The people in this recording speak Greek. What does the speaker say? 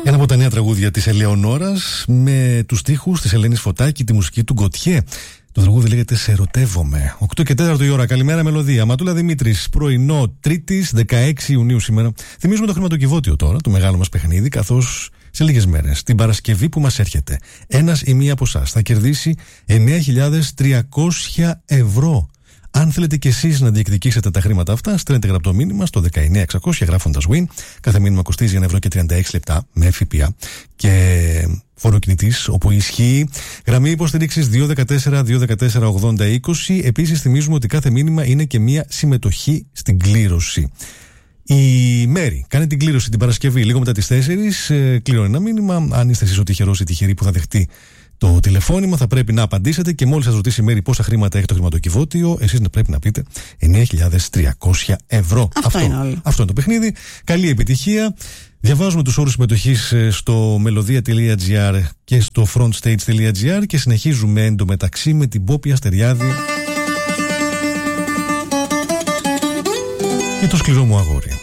Ένα από τα νέα τραγούδια της Ελεονόρας με τους στίχους της Ελένης Φωτάκη, τη μουσική του Γκοτιέ. Το τραγούδι λέγεται «Σε ερωτεύομαι». 8 και 4 η ώρα. Καλημέρα, Μελωδία. Ματούλα Δημήτρης, πρωινό Τρίτης 16 Ιουνίου σήμερα. Θυμίζουμε το χρηματοκιβώτιο τώρα, το μεγάλο μας παιχνίδι, καθώς σε λίγες μέρες, την Παρασκευή που μας έρχεται, ένας ή μία από εσάς θα κερδίσει 9.300 ευρώ. Αν θέλετε κι εσείς να διεκδικήσετε τα χρήματα αυτά, στέλνετε γραπτό μήνυμα στο 19600 γράφοντας WIN. Κάθε μήνυμα κοστίζει 1 ευρώ και 36 λεπτά με ΦΠΑ και φοροκινητής όπου ισχύει. Γραμμή υποστήριξης 214-214-80-20. Επίσης, θυμίζουμε ότι κάθε μήνυμα είναι και μία συμμετοχή στην κλήρωση. Η Μέρη κάνει την κλήρωση την Παρασκευή λίγο μετά τις 4. Κληρώνει ένα μήνυμα. Αν είστε εσείς ο τυχερός ή τυχερή που θα δεχτεί το τηλεφώνημα, θα πρέπει να απαντήσετε και μόλις σας ρωτήσει η Μέρη πόσα χρήματα έχει το χρηματοκιβώτιο, εσείς πρέπει να πείτε 9.300 ευρώ. Αυτό είναι το παιχνίδι. Καλή επιτυχία. Διαβάζουμε τους όρους συμμετοχής στο melodia.gr και στο frontstage.gr και συνεχίζουμε εντωμεταξύ με την Πόπη Αστεριάδη και το σκληρό μου αγόρι.